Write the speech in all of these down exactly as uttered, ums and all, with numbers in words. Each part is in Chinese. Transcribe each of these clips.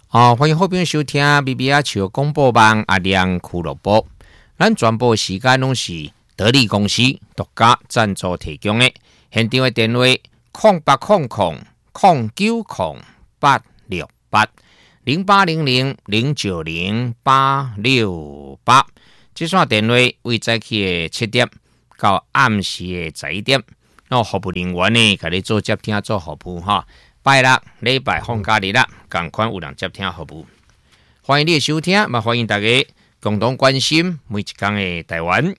哦，欢迎好朋友收听 B B R 球广播网阿亮俱乐部。咱全部时间拢是得力公司独家赞助提供的。现场的电话零八零零零九零八六八零八零零零九零八六八。这线电话为早起的七点到暗时的十一点，那服务人员呢，给你做接听做服务哈。拜六、礼拜放假日啦，同款有人接听服务。欢迎你的收听，嘛欢迎大家共同关心每一天的台湾。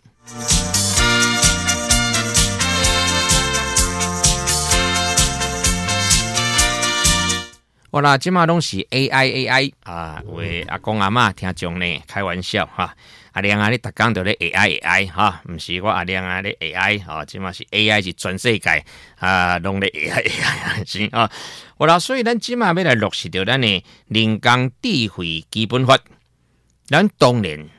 我啦，即马拢是 A I A I 啊，为阿公阿嬷听众呢开玩笑哈。阿亮啊，你逐工都咧 A I A I 哈，毋是我阿亮啊咧 A I 哈，即马是 A I 是全世界啊，拢咧 A I A I 是啊。我啦，所以咱即马要来落实到咱的人工智慧基本法，咱当然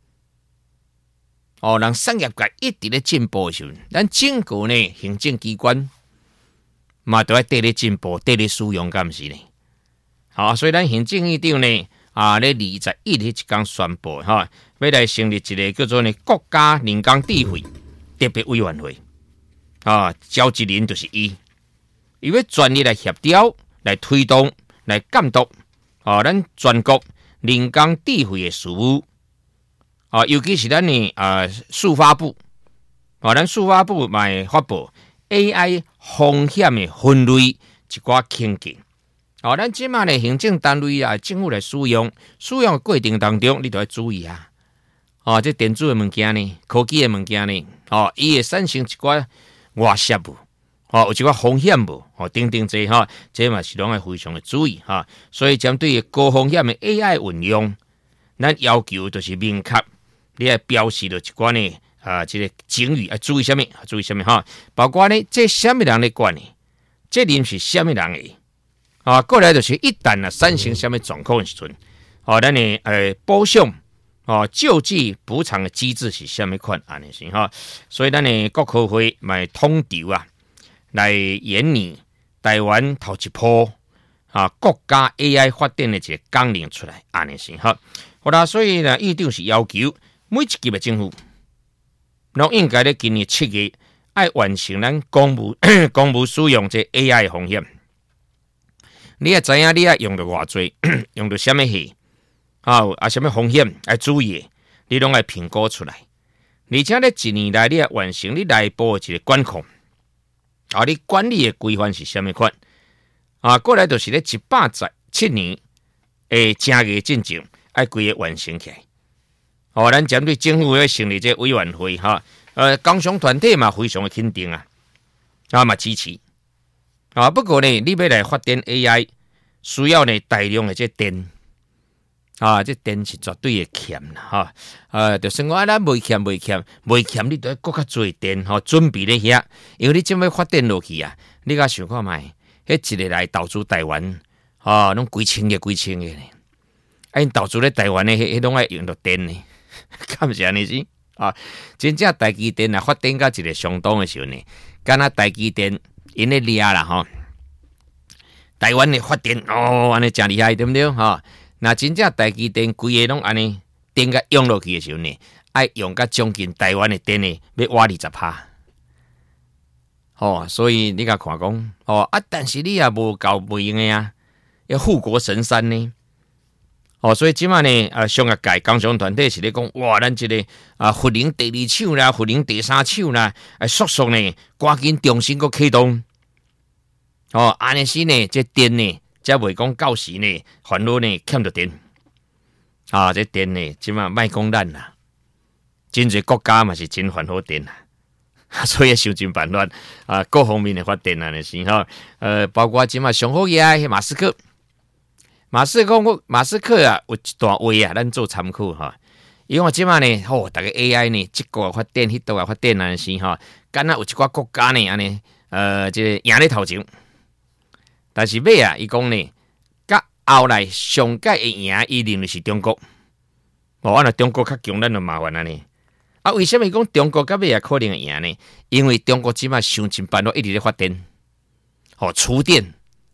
哦，让产业界一直咧进步的时候，咱整个呢行政机关嘛都要得咧进步，得咧使用，敢毋是呢？好，所以咱行政院长呢啊，咧二十一日一天宣布哈。要来成立一个叫做呢国家人工智慧特别委员会啊，召集人就是伊，伊要全力来协调、来推动、来监督啊，咱全国人工智慧的事务啊，尤其是咱呢啊，司法部啊，咱司法部嘛会发布 A I 风险的分类一寡情境。啊，咱即马呢行政单位啊，政府来使用，使用的过程当中，你都要注意啊。哦，这电子的物件呢，科技的物件呢，哦，伊会产生一寡外泄物，哦，有一寡风险物，哦，等等这哈，这嘛是拢要非常的注意哈。所以针对高风险的 A I 运用，咱要求就是明确，你要标示了一寡呢，啊，这个警语要注意什么？注意什么哈？包括呢，这什么人来管呢？这人是什么人的？啊，过来就是一旦啊产生什么状况的时阵，哦，咱呢，呃，补偿。哦，救济补偿的机制是什么款安尼是哈？所以咱的国科会买统筹啊，来研拟台湾头一波啊国家 A I 发展的一个纲领出来安尼是哈。好啦，所以呢，院长是要求每一级的政府，拢应该咧今年七月要完成咱公务公务使用这 A I 的风险。你也知影，你要用到偌济，用到什么戏？啊，啊，什么风险要注意的，你拢要评估出来。而且咧，一年来你要完成你内部的一个管控，啊，你管理的规范是什么款？啊，过来就是咧一百十七年诶，正月进程要规个完成起来。哦，咱针对政府要成立这委员会哈，呃，工商团体嘛非常的肯定啊，啊嘛支持。啊，不过呢，你要来发展 A I， 需要呢大量的这电。啊，这电是绝对会欠啦，哈，呃，就算我咱未欠未欠未欠，你都要搁较多电，吼，准备咧遐，因为你真要发展落去啊，你甲想看卖，迄一个来投资台湾，啊，拢几千个几千个呢，啊，因投资咧台湾咧，迄迄拢爱用到电呢，敢是安尼是？啊，真正台积电啊，发展到一个相当的时候呢，敢若台积电因咧掠啦，吼，台湾的发展哦，安尼真厉害，对不对？哈。那真正台积电规个拢安尼电甲用落去的时候呢，爱用甲将近台湾的电呢，要挖二十趴。哦，所以你甲看讲，哦啊，但是你也无够袂用的啊，要护国神山呢。哦，所以即马呢，啊，商业界工商团体是咧讲，哇，咱即、這个啊，福林第二手啦，福林第三手啦，啊，速速呢，赶紧重新个启动。哦，安尼是呢，这电呢。才袂讲到时呢，烦恼呢欠着电啊！这电呢，即马卖讲咱啦，真侪国家嘛是真烦恼电啦，所以想尽办法啊，各方面的发展啊，是哈。呃，包括即马上好嘢马斯克，马斯克讲，马斯克啊，有一段话啊，咱做参考哈。因为即马呢，吼、哦，大家 A I 呢，即个发展，迄个发展啊，是哈。敢若有一寡国家呢，安尼，呃，即、這個、赢咧头前。但是尾啊，伊讲呢，甲后来上届会赢，伊认为是中国。哦，按照中国较强，咱就麻烦啊呢。啊，为什么讲中国甲尾啊可能会赢呢？因为中国即马想尽办法一直咧发电，哦，储电，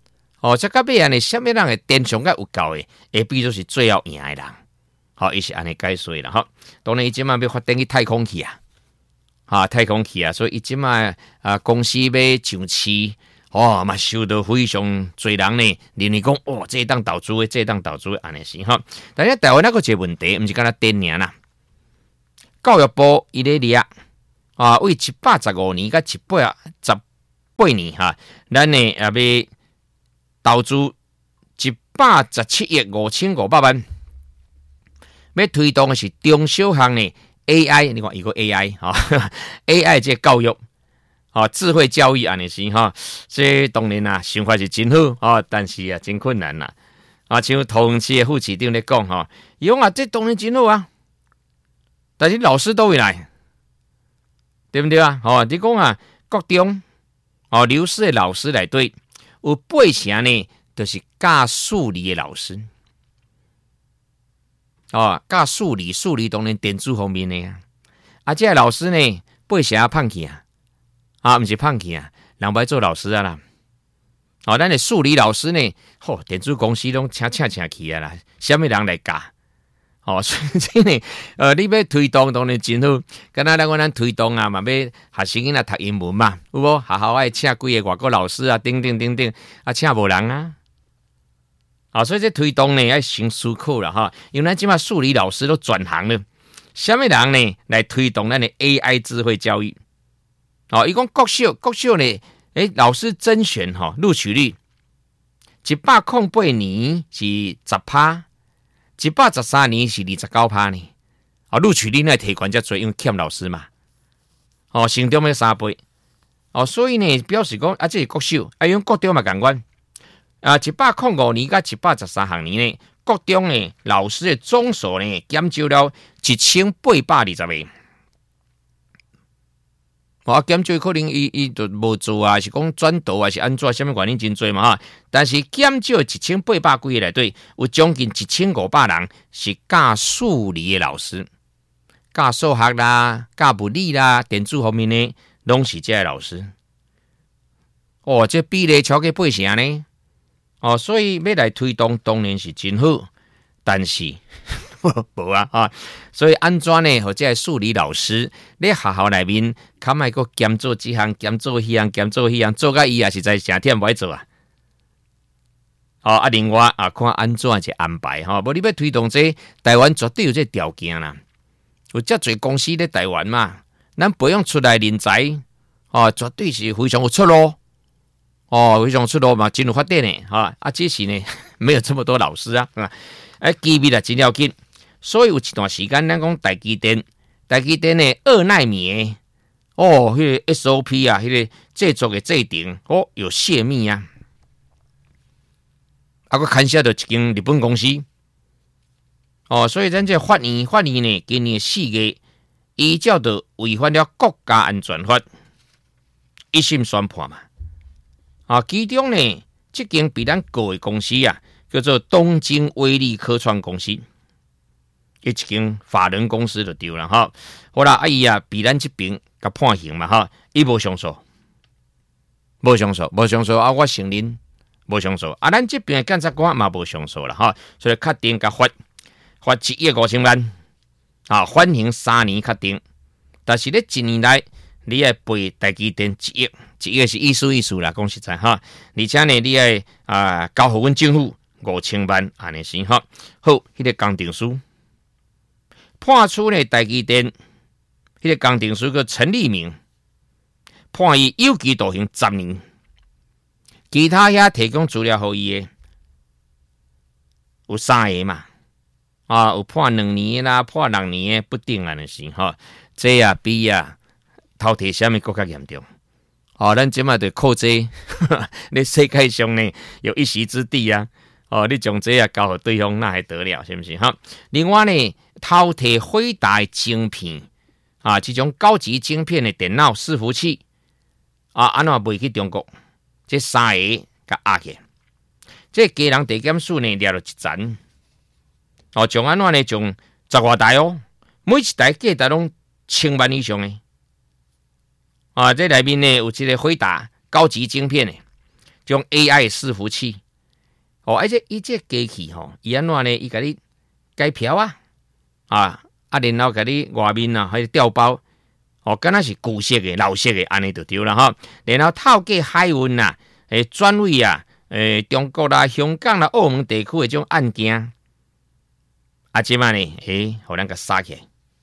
哦，这个尾安尼，什么人的电上甲有够的，会比就是最后赢的人。好、哦，伊是安尼解说啦。哈，当然伊即马要发展去太空去啊，哈，太空去啊，所以伊即马啊公司要上市，哦，嘛受到非常侪人呢，认为讲哦，这当投资的，这当投资的安尼是哈。但是台湾那个一个问题，毋是干那电尔啦，教育部伊咧掠啊，为一百十五年甲一百十八年哈，咱呢也要投资一百十七亿五千五百万，要推动的是中小学呢 A I， 你看一个 A I 哈、哦、，A I 这教育，哦，智慧教育安尼是哈，这当然啊，想法是真好哦，但是啊，真困难啦。啊，像同市的副市长咧讲哈，伊讲啊，这当然真好啊，但是老师都会来，对不对啊？哦，你讲啊，国中哦流失的老师内底。有八成呢，就是教数理的老师，哦，教数理，数理当然电子方面的啊。啊，这个老师呢，八成啊胖去啊，啊，不是胖去啊，人不爱做老师啊啦。哦，咱的数理老师呢，吼、哦，电子公司拢请请请去啊啦，什么人来教？哦，所以呢，呃，你要推动当然真好，敢若咱讲咱推动啊嘛，要学生囡仔读英文嘛，有无？学校爱请几个外国老师啊，等等等等，啊，请无人啊。啊，所以这推动呢要先思考啦哈，因为咱即马数理老师都转行了，什么人呢来推动咱的 A I 智慧教育？哦，伊讲国小国小呢，诶，老师甄选哈、哦，录取率一百零八年是十趴。一百十三年是二十九趴呢，哦，录取率呢提悬较多，因为欠老师嘛，哦，成长要三倍，哦，所以呢表示讲啊，这是国小，啊，用国中嘛共款，啊，一百零五年甲一百十三学年呢，国中呢老师的总数呢减少了一千八百二十个。我减少可能伊伊就无做啊，是讲转导啊，是安怎？什么原因真多嘛哈？但是减少一千八百几个内底，有将近一千五百人是教数理的老师，教数学啦、教物理啦、电子方面呢，拢是这些老师。哦，这比例超过八成呢。哦，所以要来推动当然是真好，但是。无啊哈，所以安怎呢？或者数理老师咧学校内面，较莫个兼做这项、兼做迄项、兼做迄项，做甲伊也实在成忝不爱做啊。哦啊，另外啊，看安怎去安排哈。无、哦、你要推动这台湾绝对有这条件啦。有遮侪公司咧台湾嘛，咱培养出来人才哦，绝对是非常有出路。哦，非常有出路嘛，真有发展的哈。啊，只是呢，没有这么多老师啊。啊，哎，机密啦，真要紧。所以有一段时间，咱讲台积电，台积电的二奈米的哦，迄、那个 S O P 啊，迄、那个制作的制定哦，有泄密啊，啊，佮牵涉到一间日本公司哦，所以咱这法院法院呢，今年四月依照着违反了国家安全法，一审宣判嘛，啊，其中呢，这间比咱告的公司啊，叫做东京威力科创公司。一间法人公司就对了哈，好啦，阿姨啊，比咱这边甲判刑嘛哈，伊无上诉，无上诉，无上诉啊！我承认无上诉啊！咱这边的检察官嘛无上诉啦哈，所以确定甲罚罚一亿五千万啊，缓刑三年确定。但是咧一年来，你要赔台积电一亿，一亿是意思意思啦，讲实在哈，而且呢，你要啊交互阮政府五千万安尼先哈。好，迄、那个鉴定书。判处呢台积电，迄、那个鉴定师叫陈立明，判伊有期徒刑十年。其他遐提供资料给伊的有三个嘛，啊，有判两年啦，判六年的不定安尼是哈。这啊比啊偷摕什么更加严重？哦，咱即马就靠这，你世界上呢有一席之地啊！哦，你将这啊交给对方，那还得了，是不是哈？另外呢，偷摕伟大的晶片啊，这种高级晶片的电脑伺服器啊，安怎卖去中国？这三个甲压起，这家人地检署呢抓了一层，哦，将安怎呢？将十外台哦，每一台价值拢千万以上的啊！这内面呢有一个伟大高级晶片的，将 A I 伺服器。 哦，而且伊这机器吼，伊安怎呢？伊甲你改票啊，啊啊，然后甲你外面啊，还有调包，哦，敢若是旧式的、老式的，安尼就对了哈。然后透过海运啊，诶，转位啊，诶，中国啦、香港啦、澳门地区的这种案件，啊，即摆呢，诶，互咱甲杀起来，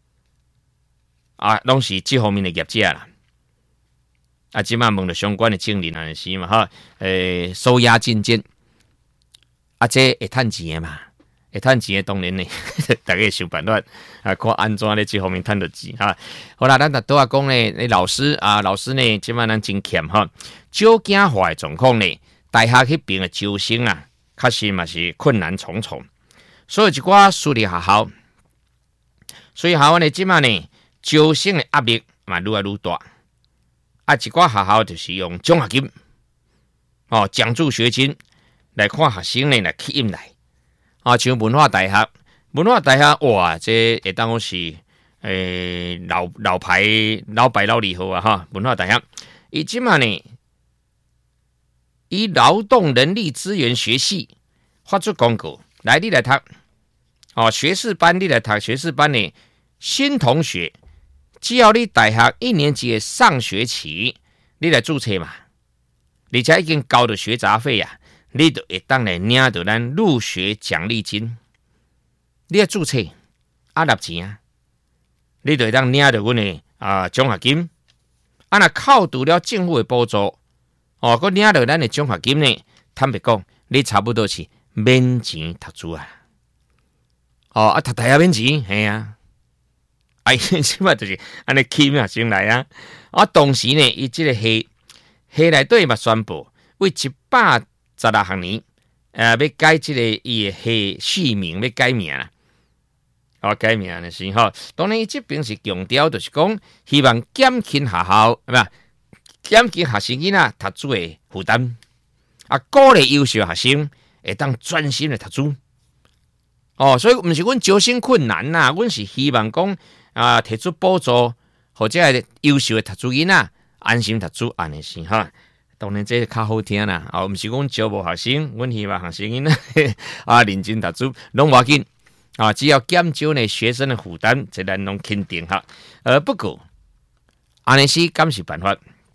啊，拢是这方面的业者啦。啊，即摆问到相关的证人安尼是嘛哈？诶，收押进监，啊，这会趁钱的嘛？会趁钱的当然呢，大家想办法啊，看安怎咧这方面趁到钱哈。好啦，咱拄啊讲咧，你老师啊，老师呢，即摆咱真欠哈，招囝化的状况呢，大学迄边的招生啊，确实嘛是困难重重。所以一寡私立学校，所以学校呢，即摆呢，招生的压力嘛愈来愈大。啊，一寡学校就是用奖学金，哦，奖助学金来看学生呢来吸引来。啊，像文化大学，文化大学哇，这会当讲是诶、欸、老老牌老牌老厉害啊哈！文化大学，伊即嘛呢，以劳动人力资源学系发出公告，来你来读，哦，学士班你来读学士班呢，新同学，只要你大学一年级的上学期，你来注册嘛，而且已经交了学杂费啊。你就会当来领到咱入学奖励金，你要注册啊纳钱啊，你就会当领到阮的啊奖学金，啊若扣除了政府的补助，哦，佮领到咱的奖学金呢，坦白讲，你差不多是免钱读书啊，哦啊读大学免钱，系啊，啊即摆就是安尼吸引学生来啊，啊同时呢，伊即个系系内底嘛宣布为一百。十六学年，呃，要改这个伊的系序名，要改名啦。哦，改名的是吼，当然伊这边是强调，就是讲希望减轻学校，是吧？减轻学生囡仔读书的负担，啊，鼓励优秀学生会当专心的读书。哦，所以毋是阮招生困难呐，阮是希望讲啊，提出补助，或者系优秀的读书囡仔安心读书，安尼是哈。当然，这较好听啦，啊，毋是讲招无学生，阮希望学生囡仔啊认真读书，拢无要紧啊，只要减少呢学生的负担，这咱拢肯定哈。呃，不过安尼是敢是办法？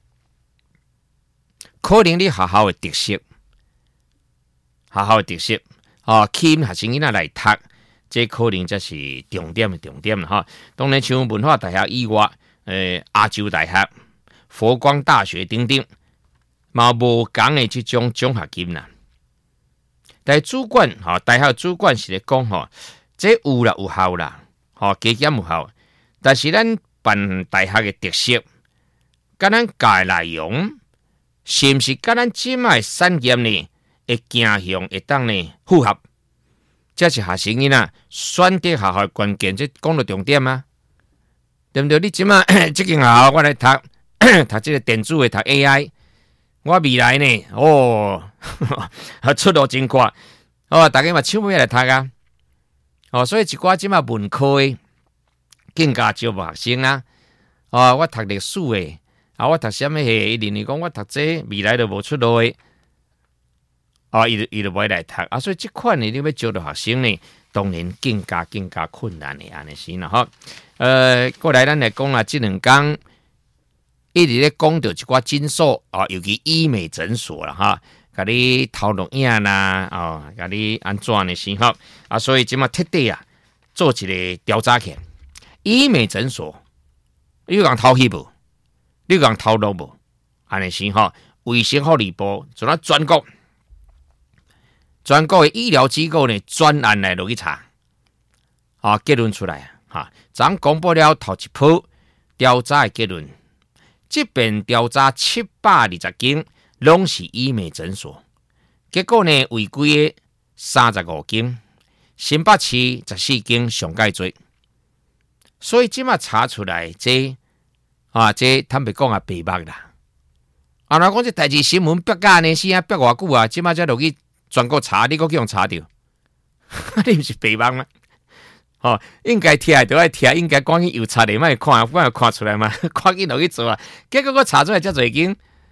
可能你学校的特色，学校的特色啊，吸引学生囡仔来读，这可能才是重点的重点哈。当然，像文化大学以外，诶、呃，亚洲大学、佛光大学等等。嘛无讲的这种奖学金啦，但主管吼，大学主管是咧讲吼，这有啦有效啦，吼加减有效，但是咱办大学的特色，甲咱教的内容，是毋是甲咱即卖产业呢会走向会当呢符合？这是学生囡仔选择学校的关键，这讲到重点啊，对不对？你即卖这间学校我来读，读这个电子的，读 A I。我未来呢，哦，出路真快，哦，大家嘛抢尾来读啊，哦，所以一寡即嘛文科的更加招无学生啊，哦，我读历史的，啊，我读什么系？伊认为讲我读这未来就无出路的，哦，伊就伊就袂来读啊，所以即款呢，你要招到学生呢，当然更加更加困难的安尼是啦，吼，呃，过来咱来讲啦，即两工。一直咧讲到一寡诊所啊，尤其医美诊所啦哈，甲你头录影啦，哦，甲你安怎的时候啊，所以即马特地啊做一个调查起，医美诊所，你有人偷去无？你有人偷录无？安尼时候，卫生福利部就咱全国全国的医疗机构呢，专案来落去查，啊，结论出来啊，哈，咱公布了头一波调查的结论。这边调查七百二十间，拢是医美诊所，结果呢违规的三十五间，新北市十四间上介多，所以即马查出来这啊，这坦白讲啊，白目啦。啊，若讲这代志新闻逼甲呢，是啊，逼偌久啊，即马才落去全国查，你阁叫人查着，你毋是白目吗？哦，应该贴就爱贴，应该赶紧又查咧，莫看，莫看出来嘛，赶紧落去做啊。结果我查出来遮侪间，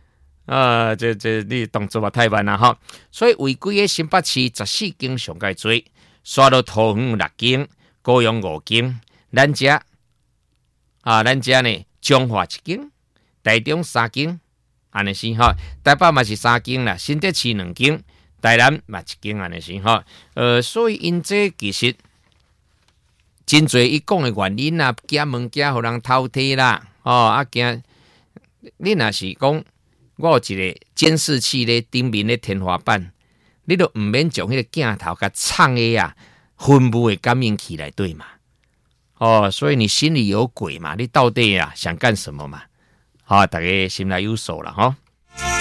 啊，这这你动作嘛太慢啦哈，所以违规的心八七十四经上界多，刷到桃园六经，高雄五经，咱遮啊，咱遮呢彰化一经，台中三经，安尼先哈，台北嘛是三经啦，新竹市两经，台南嘛一经安尼先哈，呃，所以因这其实真侪伊讲的原因啊，惊物件互人偷摕啦，哦啊惊，你若是讲。我有一个监视器咧，顶面咧天花板，你都毋免将迄个镜头甲藏的啊，分布的感应器来对嘛？哦，所以你心里有鬼嘛？你到底啊想干什么嘛？好、哦，大家心里有数了哈。